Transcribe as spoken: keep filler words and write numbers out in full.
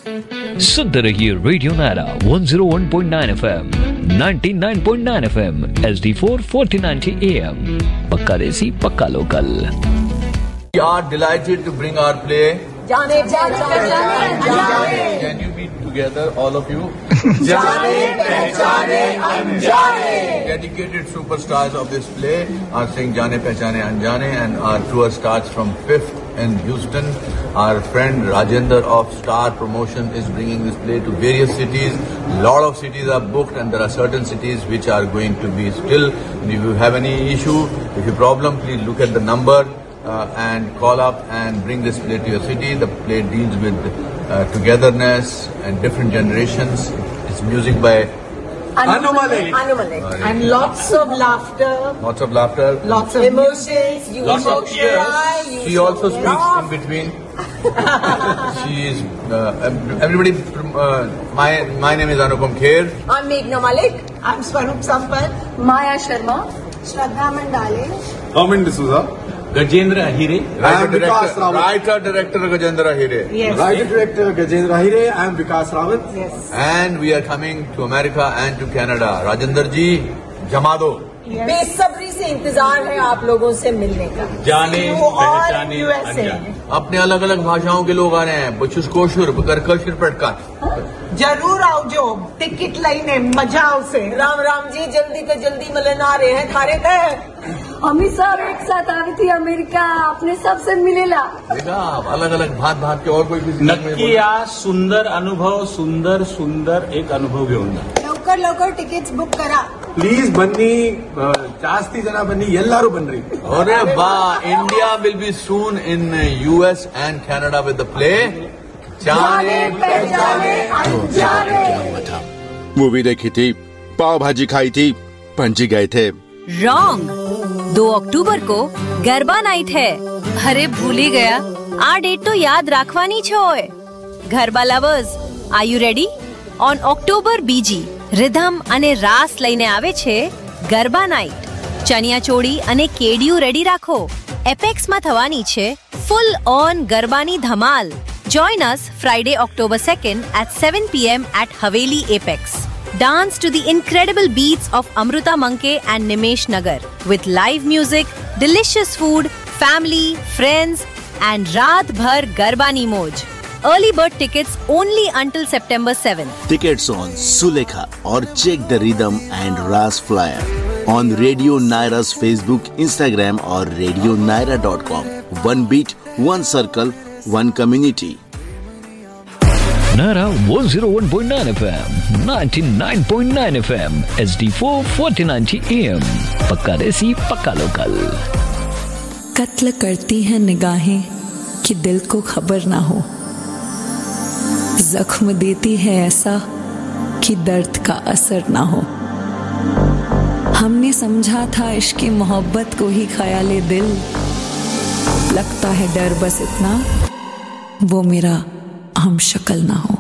सुनते रहिए radio Naira one oh one point nine F M, ninety-nine point nine F M, H D four fourteen ninety A M. पक्का देसी पक्का local. We are delighted to bring our play. जाने पहचाने अनजाने. Can you be together, all of you? जाने पहचाने अनजाने. Dedicated superstars of this play are saying Jaane Pehchane Anjane, and our tour starts from fifth in Houston. Our friend Rajender of Star Promotion is bringing this play to various cities. A lot of cities are booked, and there are certain cities which are going to be still. And if you have any issue, if you problem, please look at the number uh, and call up and bring this play to your city. The play deals with uh, togetherness and different generations. It's music by Anu Malik. Anu Malik. And lots of laughter. Lots of laughter. Lots of emotions. You Lots of cry. You She also speaks laugh. in between. She is uh, everybody. Uh, my my name is Anupam Kher. I'm Meghna Malik. I'm Swarup Sampat. Maya Sharma. Shraddha Mandale. Armin D'Souza. Gajendra Ahire. Writer director, writer director Gajendra Ahire. Yes. Writer director Gajendra Ahire. I am Vikas Rawat. Yes. And we are coming to America and to Canada. Rajender ji, Jamado. बेसब्री से इंतजार है आप लोगों से मिलने का. जाने पहचाने यूएसए. अनजाने. अपने अलग अलग भाषाओं के लोग आ रहे हैं. बचुस कोशुर, बकर कशुर पटका. जरूर आओ जो टिकट लाइने मजा उसे. राम राम जी जल्दी तो जल्दी मिलन आ रहे हैं थारे पे. अमित सर एक साथ आई थी अमेरिका अपने सबसे मिलेला. देखा अलग अलग भात भात के और कोई किसी नक्की या सुंदर अनुभव सुंदर सुंदर एक अनुभव घेऊन जा. लवकर लवकर टिकट्स बुक करा. Please बन्नी जास्ती जना बन्नी ಎಲ್ಲರೂ बन्नी. अरे वाह, India will be soon in U S and Canada with the play. जाने पहचाने अनजाने. मूवी देखी थी, पाव भाजी खाई थी, पणजी गए थे. रॉन्ग. दो अक्टूबर को गरबा नाइट है. अरे भूल ही गया. आ डेट तो याद રાખવાની છે ઓય. Garba lovers, are you ready? On October બીજી રિધમ અને રાસ લઈને આવે છે ગરબા નાઇટ. ચણિયા ચોળી અને કેડિયું રેડી રાખો. એપેક્સમાં થવાની છે ફૂલ ઓન ગરબાની ધમાલ. Join us Friday, October second at seven p m at Haveli Apex. Dance to the incredible beats of Amruta Manke and Nimesh Nagar with live music, delicious food, family, friends and Raat Bhar Garbani Moj. Early bird tickets only until September seventh. Tickets on Sulekha or check the rhythm and Ras flyer on Radio Naira's Facebook, Instagram or radio naira dot com. One beat, one circle, one community. Naira one oh one point nine F M, ninety-nine point nine F M, H D four fourteen ninety A M. पक्का देसी पक्का local. कत्ल करती हैं निगाहें कि दिल को खबर ना हो. जख्म देती है ऐसा कि दर्द का असर ना हो. हमने समझा था इश्क की मोहब्बत को ही ख्याले दिल. लगता है डर बस इतना वो मेरा हम शक्ल ना हो.